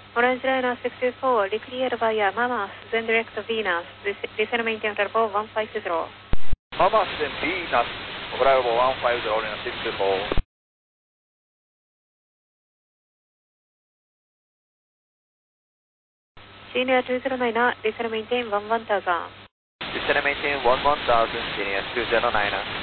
Orange Liner 624, decleared via Mammoth, then direct to Venus. Descend maintain level 150. Mammoth and Venus, reliable 150, Liner 624. Senior 209, descend maintain 11,000. Descend maintain 11,000, Senior 209.